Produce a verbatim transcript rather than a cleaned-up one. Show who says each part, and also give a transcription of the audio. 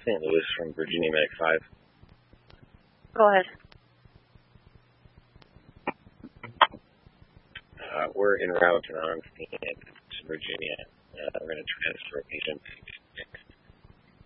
Speaker 1: Saint Louis from Virginia Medic five.
Speaker 2: Go ahead.
Speaker 1: Uh, we're en route on scene to Virginia. Uh, we're going to transfer a patient